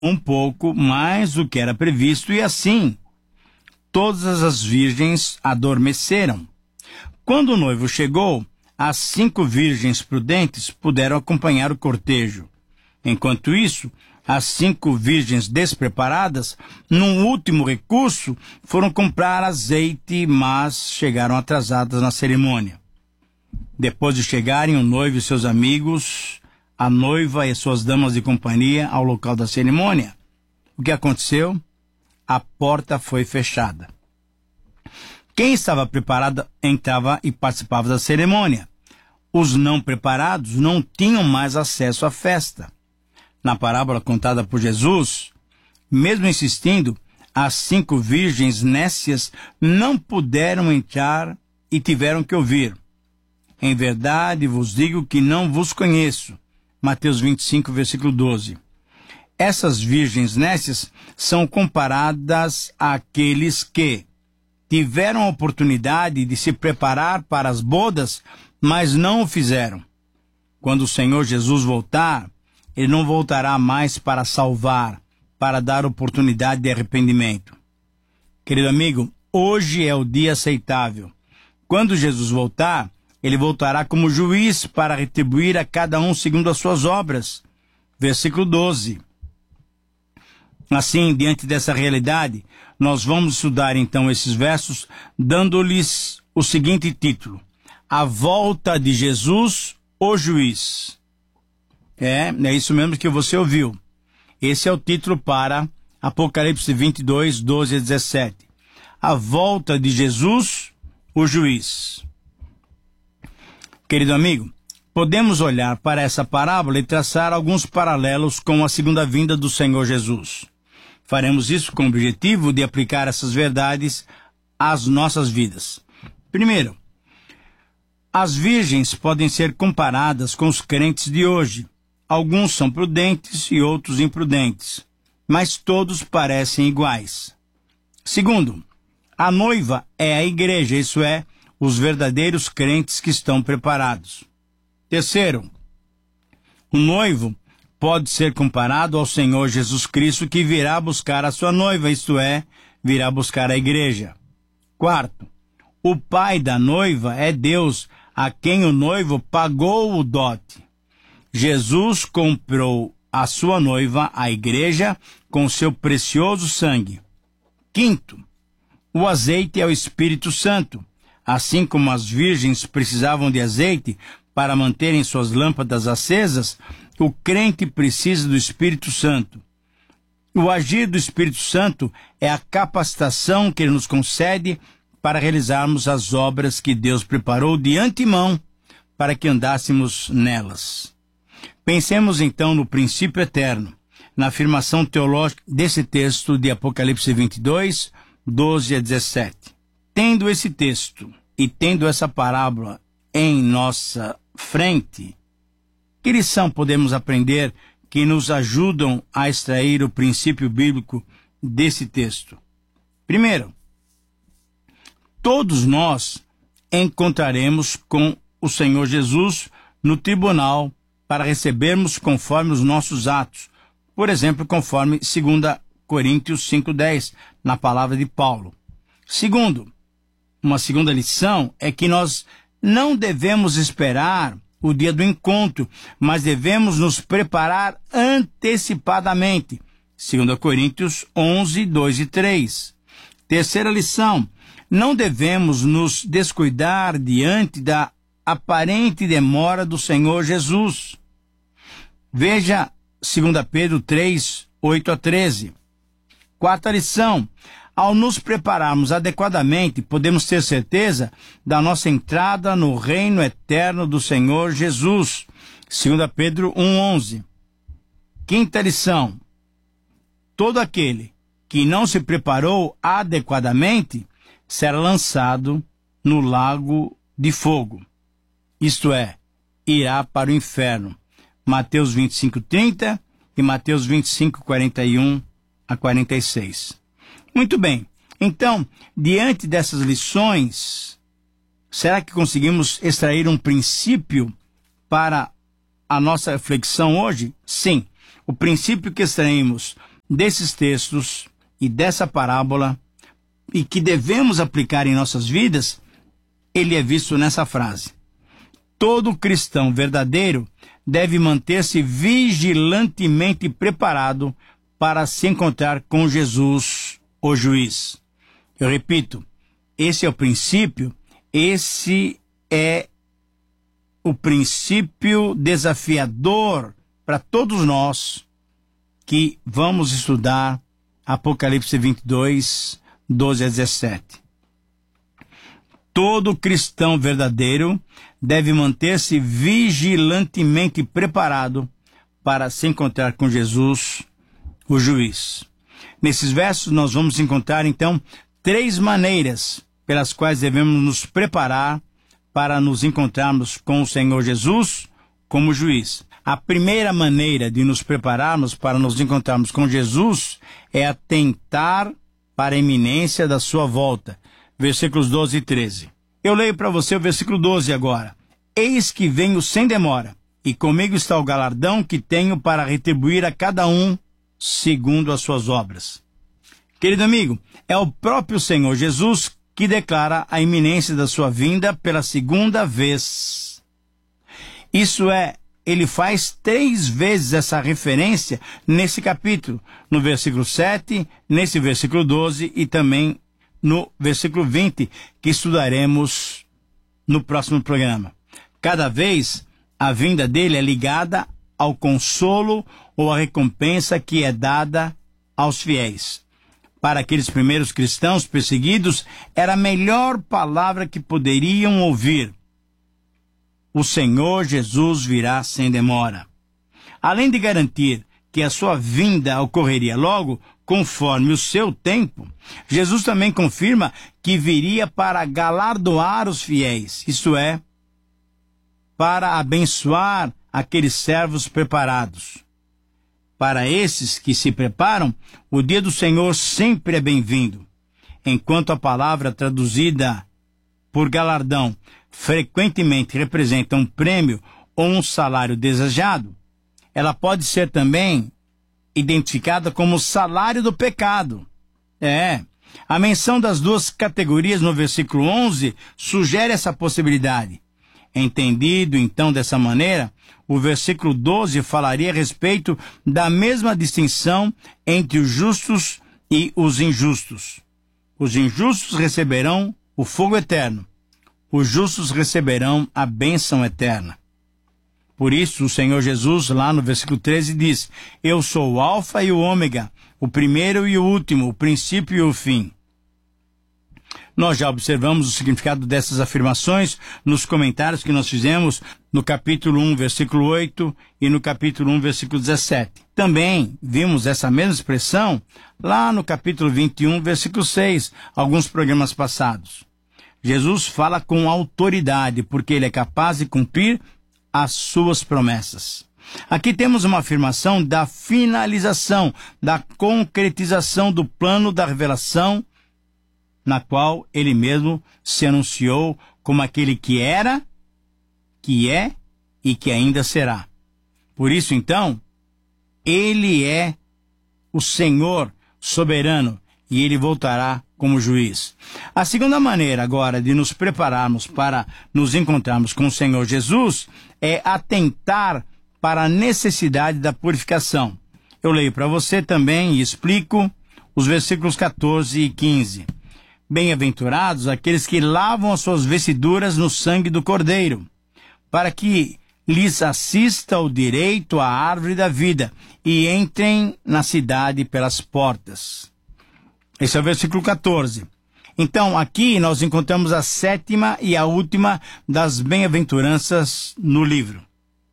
um pouco mais do que era previsto, e assim todas as virgens adormeceram. Quando o noivo chegou, as 5 virgens prudentes puderam acompanhar o cortejo. Enquanto isso, as 5 virgens despreparadas, num último recurso, foram comprar azeite, mas chegaram atrasadas na cerimônia. Depois de chegarem o noivo e seus amigos, a noiva e suas damas de companhia ao local da cerimônia, o que aconteceu? A porta foi fechada. Quem estava preparado entrava e participava da cerimônia. Os não preparados não tinham mais acesso à festa. Na parábola contada por Jesus, mesmo insistindo, as 5 virgens nécias não puderam entrar e tiveram que ouvir: em verdade vos digo que não vos conheço. Mateus 25, versículo 12. Essas virgens nécias são comparadas àqueles que tiveram a oportunidade de se preparar para as bodas, mas não o fizeram. Quando o Senhor Jesus voltar, Ele não voltará mais para salvar, para dar oportunidade de arrependimento. Querido amigo, hoje é o dia aceitável. Quando Jesus voltar, Ele voltará como juiz para retribuir a cada um segundo as suas obras. Versículo 12. Assim, diante dessa realidade, nós vamos estudar então esses versos, dando-lhes o seguinte título: A volta de Jesus, o juiz. É isso mesmo que você ouviu. Esse é o título para Apocalipse 22, 12 a 17. A volta de Jesus, o juiz. Querido amigo, podemos olhar para essa parábola e traçar alguns paralelos com a segunda vinda do Senhor Jesus. Faremos isso com o objetivo de aplicar essas verdades às nossas vidas. Primeiro, as virgens podem ser comparadas com os crentes de hoje. Alguns são prudentes e outros imprudentes, mas todos parecem iguais. Segundo, a noiva é a igreja, isso é, os verdadeiros crentes que estão preparados. Terceiro, o noivo pode ser comparado ao Senhor Jesus Cristo, que virá buscar a sua noiva, isto é, virá buscar a igreja. Quarto, o pai da noiva é Deus, a quem o noivo pagou o dote. Jesus comprou a sua noiva, a igreja, com seu precioso sangue. Quinto, o azeite é o Espírito Santo. Assim como as virgens precisavam de azeite para manterem suas lâmpadas acesas, o crente precisa do Espírito Santo. O agir do Espírito Santo é a capacitação que Ele nos concede para realizarmos as obras que Deus preparou de antemão para que andássemos nelas. Pensemos então no princípio eterno, na afirmação teológica desse texto de Apocalipse 22, 12 a 17. Tendo esse texto e tendo essa parábola em nossa frente, que lição podemos aprender que nos ajudam a extrair o princípio bíblico desse texto? Primeiro, todos nós encontraremos com o Senhor Jesus no tribunal para recebermos conforme os nossos atos. Por exemplo, conforme 2 Coríntios 5:10, na palavra de Paulo. Segundo, uma segunda lição é que nós não devemos esperar o dia do encontro, mas devemos nos preparar antecipadamente. 2 Coríntios 11, 2 e 3. Terceira lição: não devemos nos descuidar diante da aparente demora do Senhor Jesus. Veja 2 Pedro 3, 8 a 13. Quarta lição: ao nos prepararmos adequadamente, podemos ter certeza da nossa entrada no reino eterno do Senhor Jesus. 2 Pedro 1:11. Quinta lição: todo aquele que não se preparou adequadamente será lançado no lago de fogo. Isto é, irá para o inferno. Mateus 25:30 e Mateus 25:41 a 46. Muito bem, então, diante dessas lições, será que conseguimos extrair um princípio para a nossa reflexão hoje? Sim, o princípio que extraímos desses textos e dessa parábola e que devemos aplicar em nossas vidas, ele é visto nessa frase: todo cristão verdadeiro deve manter-se vigilantemente preparado para se encontrar com Jesus, o juiz. Eu repito, esse é o princípio, esse é o princípio desafiador para todos nós que vamos estudar Apocalipse 22, 12 a 17. Todo cristão verdadeiro deve manter-se vigilantemente preparado para se encontrar com Jesus, o juiz. Nesses versos nós vamos encontrar, então, 3 maneiras pelas quais devemos nos preparar para nos encontrarmos com o Senhor Jesus como juiz. A primeira maneira de nos prepararmos para nos encontrarmos com Jesus é atentar para a iminência da sua volta. Versículos 12 e 13. Eu leio para você o versículo 12 agora. Eis que venho sem demora, e comigo está o galardão que tenho para retribuir a cada um segundo as suas obras. Querido amigo, é o próprio Senhor Jesus que declara a iminência da sua vinda pela segunda vez. Isso é, ele faz 3 vezes essa referência nesse capítulo, no versículo 7, nesse versículo 12 e também no versículo 20, que estudaremos no próximo programa. Cada vez, a vinda dele é ligada ao consolo ou à recompensa que é dada aos fiéis. Para aqueles primeiros cristãos perseguidos, era a melhor palavra que poderiam ouvir: o Senhor Jesus virá sem demora. Além de garantir que a sua vinda ocorreria logo, conforme o seu tempo, Jesus também confirma que viria para galardoar os fiéis, isto é, para abençoar aqueles servos preparados. Para esses que se preparam, o dia do Senhor sempre é bem-vindo. Enquanto a palavra traduzida por galardão frequentemente representa um prêmio ou um salário desejado, ela pode ser também identificada como salário do pecado. A menção das 2 categorias no versículo 11 sugere essa possibilidade. Entendido, então, dessa maneira, o versículo 12 falaria a respeito da mesma distinção entre os justos e os injustos. Os injustos receberão o fogo eterno. Os justos receberão a bênção eterna. Por isso, o Senhor Jesus, lá no versículo 13, diz: eu sou o Alfa e o Ômega, o primeiro e o último, o princípio e o fim. Nós já observamos o significado dessas afirmações nos comentários que nós fizemos no capítulo 1, versículo 8 e no capítulo 1, versículo 17. Também vimos essa mesma expressão lá no capítulo 21, versículo 6, alguns programas passados. Jesus fala com autoridade, porque ele é capaz de cumprir as suas promessas. Aqui temos uma afirmação da finalização, da concretização do plano da revelação, na qual ele mesmo se anunciou como aquele que era, que é e que ainda será. Por isso, então, ele é o Senhor soberano e ele voltará como juiz. A segunda maneira agora de nos prepararmos para nos encontrarmos com o Senhor Jesus é atentar para a necessidade da purificação. Eu leio para você também e explico os versículos 14 e 15. Bem-aventurados aqueles que lavam as suas vestiduras no sangue do Cordeiro, para que lhes assista o direito à árvore da vida e entrem na cidade pelas portas. Esse é o versículo 14. Então, aqui nós encontramos a 7ª e a última das bem-aventuranças no livro.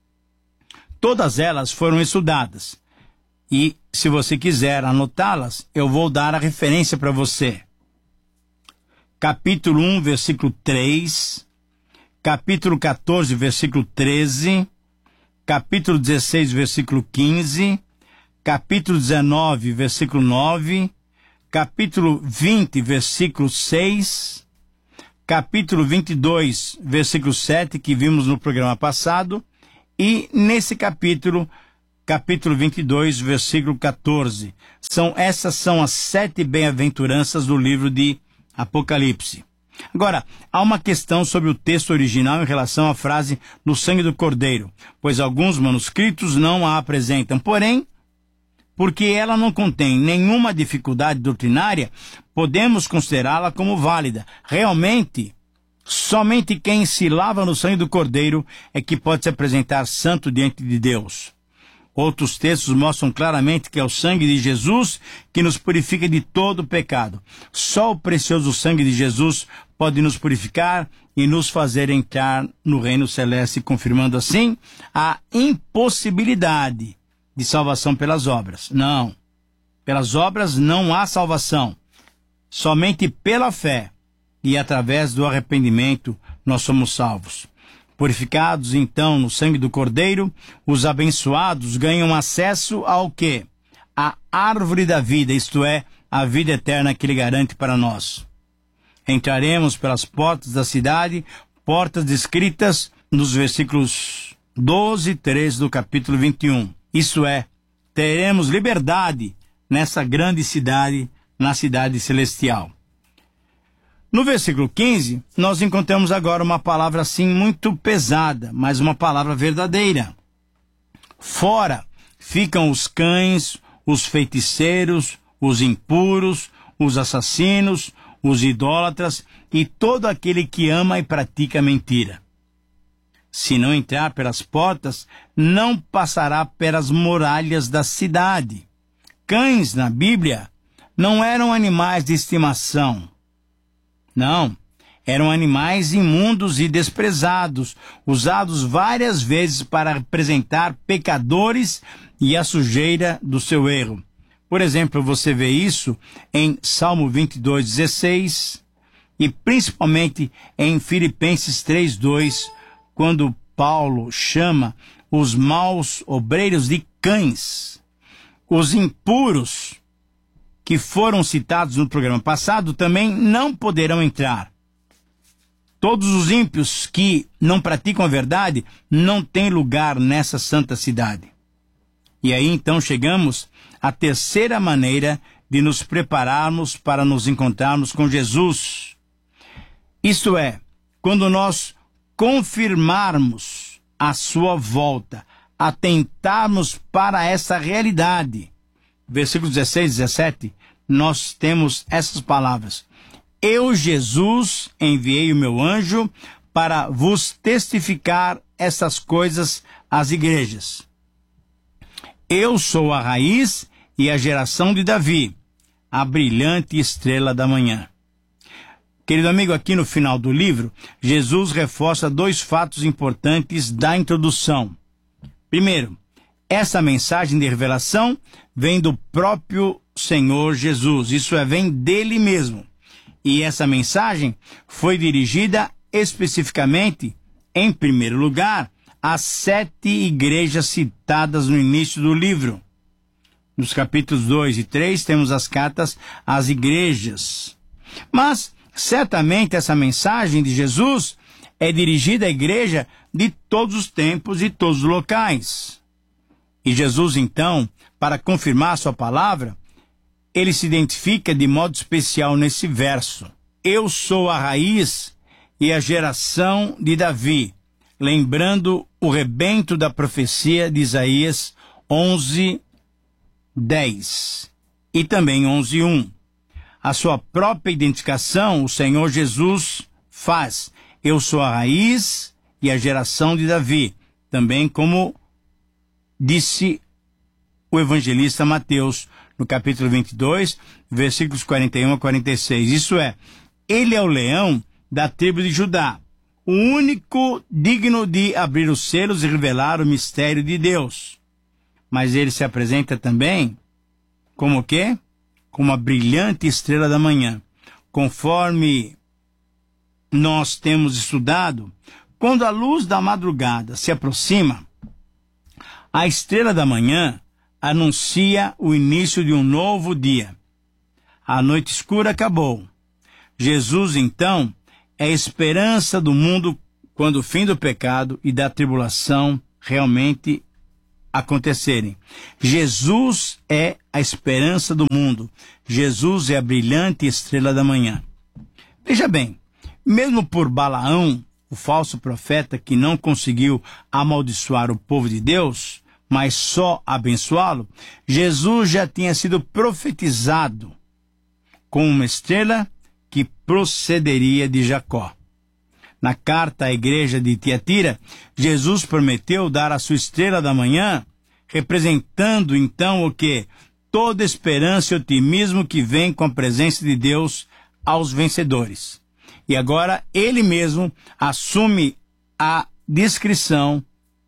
Todas elas foram estudadas. E, se você quiser anotá-las, eu vou dar a referência para você. Capítulo 1, versículo 3, capítulo 14, versículo 13, capítulo 16, versículo 15, capítulo 19, versículo 9, capítulo 20, versículo 6, capítulo 22, versículo 7, que vimos no programa passado, e nesse capítulo capítulo 22, versículo 14. Essas são as 7 bem-aventuranças do livro de Apocalipse. Agora, há uma questão sobre o texto original em relação à frase no sangue do Cordeiro, pois alguns manuscritos não a apresentam. Porém, porque ela não contém nenhuma dificuldade doutrinária, podemos considerá-la como válida. Realmente, somente quem se lava no sangue do Cordeiro é que pode se apresentar santo diante de Deus. Outros textos mostram claramente que é o sangue de Jesus que nos purifica de todo pecado. Só o precioso sangue de Jesus pode nos purificar e nos fazer entrar no reino celeste, confirmando assim a impossibilidade de salvação pelas obras. Não. Pelas obras não há salvação. Somente pela fé e através do arrependimento nós somos salvos. Purificados, então, no sangue do Cordeiro, os abençoados ganham acesso ao quê? A árvore da vida, isto é, a vida eterna que Ele garante para nós. Entraremos pelas portas da cidade, portas descritas nos versículos 12 e 13 do capítulo 21. Isso é, teremos liberdade nessa grande cidade, na cidade celestial. No versículo 15, nós encontramos agora uma palavra assim muito pesada, mas uma palavra verdadeira. Fora ficam os cães, os feiticeiros, os impuros, os assassinos, os idólatras e todo aquele que ama e pratica mentira. Se não entrar pelas portas, não passará pelas muralhas da cidade. Cães, na Bíblia, não eram animais de estimação. Não, eram animais imundos e desprezados, usados várias vezes para representar pecadores e a sujeira do seu erro. Por exemplo, você vê isso em Salmo 22:16 e principalmente em Filipenses 3:2, quando Paulo chama os maus obreiros de cães. Os impuros que foram citados no programa passado também não poderão entrar. Todos os ímpios que não praticam a verdade não têm lugar nessa santa cidade. E aí então chegamos à terceira maneira de nos prepararmos para nos encontrarmos com Jesus. Isto é, quando nós confirmarmos a sua volta, atentarmos para essa realidade. Versículos 16 e 17, nós temos essas palavras. Eu, Jesus, enviei o meu anjo para vos testificar essas coisas às igrejas. Eu sou a raiz e a geração de Davi, a brilhante estrela da manhã. Querido amigo, aqui no final do livro, Jesus reforça 2 fatos importantes da introdução. Primeiro, essa mensagem de revelação vem do próprio Senhor Jesus, isso é, vem dele mesmo. E essa mensagem foi dirigida especificamente, em primeiro lugar, às 7 igrejas citadas no início do livro. Nos capítulos 2 e 3 temos as cartas às igrejas. Mas, certamente, essa mensagem de Jesus é dirigida à igreja de todos os tempos e todos os locais. E Jesus, então, para confirmar sua palavra, ele se identifica de modo especial nesse verso. Eu sou a raiz e a geração de Davi, lembrando o rebento da profecia de Isaías 11:10 e também 11:1. A sua própria identificação, o Senhor Jesus faz. Eu sou a raiz e a geração de Davi, também como disse o evangelista Mateus, no capítulo 22, versículos 41 a 46. Isso é, ele é o leão da tribo de Judá, o único digno de abrir os selos e revelar o mistério de Deus. Mas ele se apresenta também como o quê? Como a brilhante estrela da manhã. Conforme nós temos estudado, quando a luz da madrugada se aproxima, a estrela da manhã anuncia o início de um novo dia. A noite escura acabou. Jesus, então, é a esperança do mundo quando o fim do pecado e da tribulação realmente acontecerem. Jesus é a esperança do mundo. Jesus é a brilhante estrela da manhã. Veja bem, mesmo por Balaão, o falso profeta que não conseguiu amaldiçoar o povo de Deus, mas só abençoá-lo, Jesus já tinha sido profetizado com uma estrela que procederia de Jacó. Na carta à igreja de Tiatira, Jesus prometeu dar a sua estrela da manhã, representando então o quê? Toda esperança e otimismo que vem com a presença de Deus aos vencedores. E agora ele mesmo assume a descrição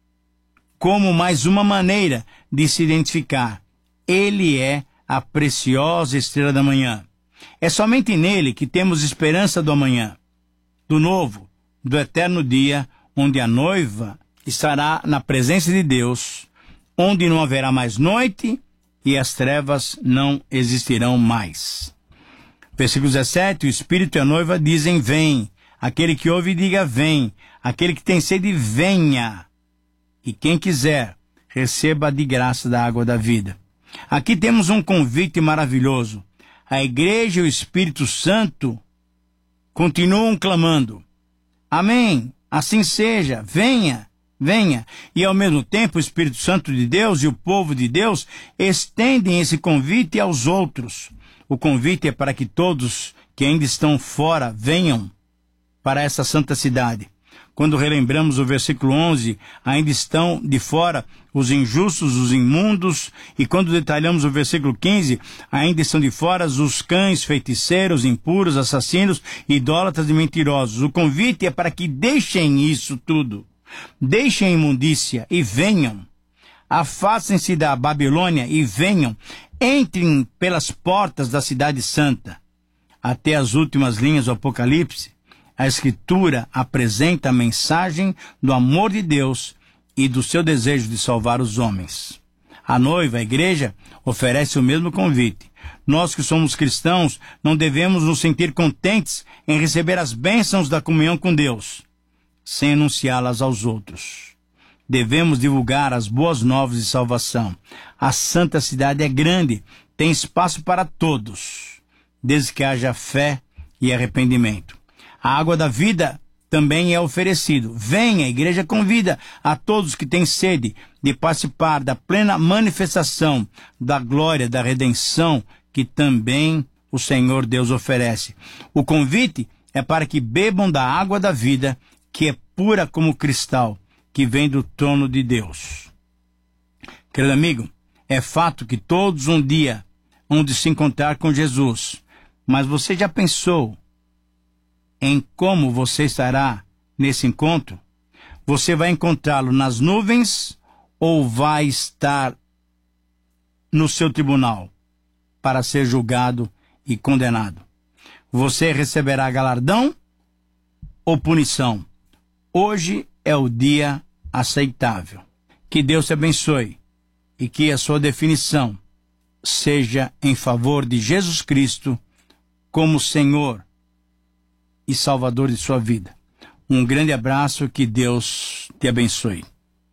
como mais uma maneira de se identificar. Ele é a preciosa estrela da manhã. É somente nele que temos esperança do amanhã, do novo, do eterno dia, onde a noiva estará na presença de Deus, onde não haverá mais noite e as trevas não existirão mais. Versículo 17, o Espírito e a noiva dizem, vem. Aquele que ouve, diga, vem. Aquele que tem sede, venha. E quem quiser, receba de graça da água da vida. Aqui temos um convite maravilhoso. A igreja e o Espírito Santo continuam clamando. Amém, assim seja, venha, venha. E ao mesmo tempo o Espírito Santo de Deus e o povo de Deus estendem esse convite aos outros. O convite é para que todos que ainda estão fora venham para essa santa cidade. Quando relembramos o versículo 11, ainda estão de fora os injustos, os imundos, e quando detalhamos o versículo 15, ainda estão de fora os cães, feiticeiros, impuros, assassinos, idólatras e mentirosos. O convite é para que deixem isso tudo, deixem a imundícia e venham. Afastem-se da Babilônia e venham, entrem pelas portas da cidade santa. Até as últimas linhas do Apocalipse, a Escritura apresenta a mensagem do amor de Deus e do seu desejo de salvar os homens. A noiva, a igreja, oferece o mesmo convite. Nós que somos cristãos não devemos nos sentir contentes em receber as bênçãos da comunhão com Deus, sem anunciá-las aos outros. Devemos divulgar as boas novas de salvação. A santa cidade é grande, tem espaço para todos, desde que haja fé e arrependimento. A água da vida também é oferecido. Venha, a igreja convida a todos que têm sede de participar da plena manifestação da glória, da redenção que também o Senhor Deus oferece. O convite é para que bebam da água da vida, que é pura como cristal, que vem do trono de Deus. Querido amigo, é fato que todos um dia hão de se encontrar com Jesus, mas você já pensou em como você estará nesse encontro? Você vai encontrá-lo nas nuvens ou vai estar no seu tribunal para ser julgado e condenado? Você receberá galardão ou punição? Hoje é o dia aceitável. Que Deus te abençoe e que a sua definição seja em favor de Jesus Cristo como Senhor e Salvador de sua vida. Um grande abraço, que Deus te abençoe.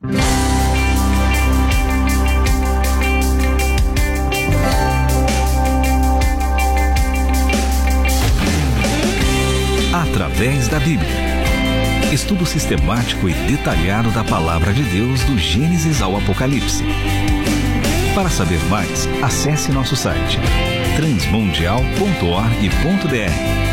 Através da Bíblia. Estudo sistemático e detalhado da Palavra de Deus do Gênesis ao Apocalipse. Para saber mais, acesse nosso site transmundial.org.br.